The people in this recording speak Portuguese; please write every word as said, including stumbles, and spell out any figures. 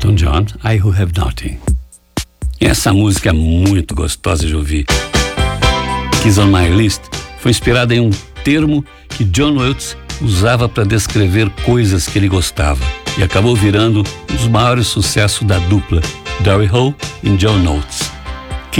Elton John, I Who Have Nothing. E essa música é muito gostosa de ouvir. Kiss on My List foi inspirada em um termo que John Oates usava para descrever coisas que ele gostava e acabou virando um dos maiores sucessos da dupla, Daryl Hall e John Oates.